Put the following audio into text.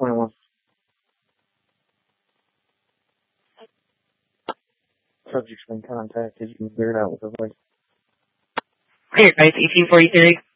21. Subject's been contacted. You can clear it out with the voice. Clear, guys, 1843.